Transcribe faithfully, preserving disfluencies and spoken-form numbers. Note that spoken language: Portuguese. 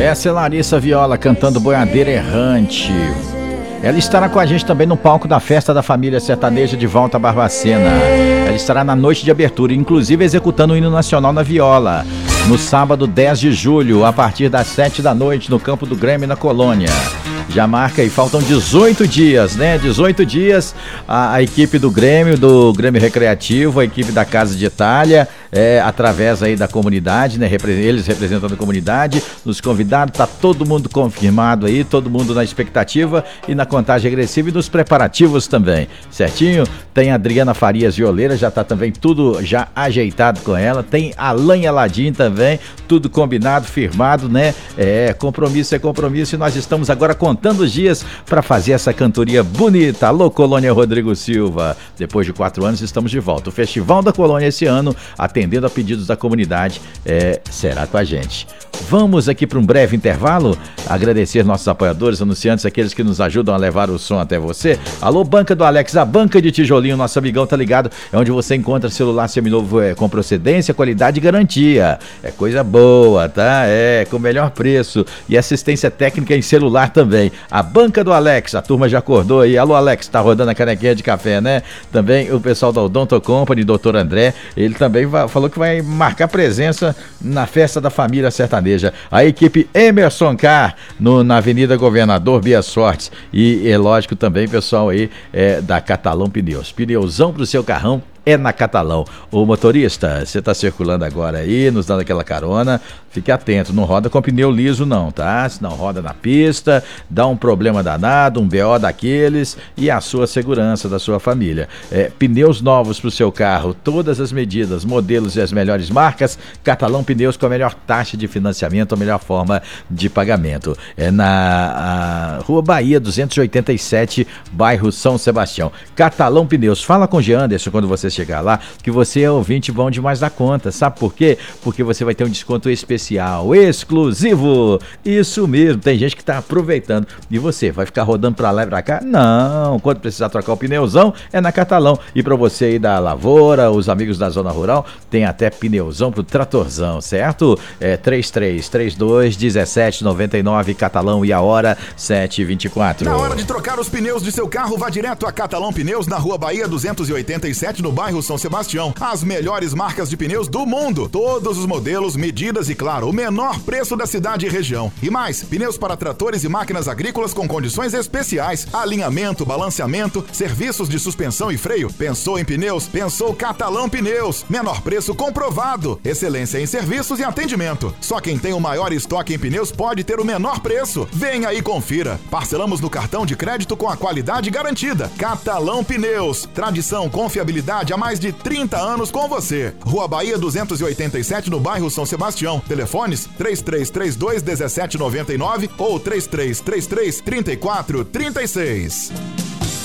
Essa é Larissa Viola cantando Boiadeira Errante. Ela estará com a gente também no palco da Festa da Família Sertaneja de Volta a Barbacena. Ela estará na noite de abertura, inclusive executando o hino nacional na viola, no sábado dez de julho, a partir das sete da noite, no campo do Grêmio, na Colônia. Já marca aí, faltam dezoito dias, né? dezoito dias, a, a equipe do Grêmio, do Grêmio Recreativo, a equipe da Casa de Itália, é, através aí da comunidade, né? Eles representando a comunidade, nos convidados, tá todo mundo confirmado aí, todo mundo na expectativa e na contagem regressiva e nos preparativos também, certinho? Tem a Adriana Farias Violeira, já tá também tudo já ajeitado com ela, tem Alain Aladim também, tudo combinado, firmado, né? É, compromisso é compromisso e nós estamos agora contando os dias para fazer essa cantoria bonita. Alô, Colônia Rodrigo Silva. Depois de quatro anos estamos de volta. O Festival da Colônia esse ano, atendendo a pedidos da comunidade, é, será com a gente. Vamos aqui para um breve intervalo, agradecer nossos apoiadores, anunciantes, aqueles que nos ajudam a levar o som até você. Alô, Banca do Alex, a banca de tijolinho, nosso amigão tá ligado, é onde você encontra celular seminovo é, com procedência, qualidade e garantia. É coisa boa, tá? É, com o melhor preço e assistência técnica em celular também. A Banca do Alex, a turma já acordou aí. Alô, Alex, tá rodando a canequinha de café, né? Também o pessoal da Odonto Company, doutor André, ele também vai, falou que vai marcar presença na Festa da Família Sertaneja. A equipe Emerson Car, no, na Avenida Governador Bia Sortes. E é lógico também, pessoal aí é, da Catalão Pneus. Pneuzão pro seu carrão é na Catalão. O motorista, você tá circulando agora aí, nos dando aquela carona, fique atento, não roda com pneu liso não, tá? Senão roda na pista, dá um problema danado, um B O daqueles e a sua segurança da sua família. É, pneus novos pro seu carro, todas as medidas, modelos e as melhores marcas, Catalão Pneus com a melhor taxa de financiamento, a melhor forma de pagamento. É na Rua Bahia duzentos e oitenta e sete, bairro São Sebastião. Catalão Pneus, fala com o Jean Anderson quando você chegar lá, que você é ouvinte bom demais da conta, sabe por quê? Porque você vai ter um desconto especial, exclusivo, isso mesmo, tem gente que tá aproveitando, e você vai ficar rodando pra lá e pra cá? Não, quando precisar trocar o pneuzão, é na Catalão, e pra você aí da lavoura, os amigos da zona rural, tem até pneuzão pro tratorzão, certo? É três três três dois, um sete nove nove, Catalão e a hora sete e vinte e quatro. Na hora de trocar os pneus de seu carro, vá direto a Catalão Pneus, na Rua Bahia duzentos e oitenta e sete, no bairro São Sebastião. As melhores marcas de pneus do mundo. Todos os modelos, medidas e, claro, o menor preço da cidade e região. E mais, pneus para tratores e máquinas agrícolas com condições especiais. Alinhamento, balanceamento, serviços de suspensão e freio. Pensou em pneus? Pensou Catalão Pneus. Menor preço comprovado. Excelência em serviços e atendimento. Só quem tem o maior estoque em pneus pode ter o menor preço. Venha e confira. Parcelamos no cartão de crédito com a qualidade garantida. Catalão Pneus. Tradição, confiabilidade há mais de trinta anos com você. Rua Bahia duzentos e oitenta e sete, no bairro São Sebastião. Telefones três três três dois, um sete nove nove ou três três três três, três quatro três seis.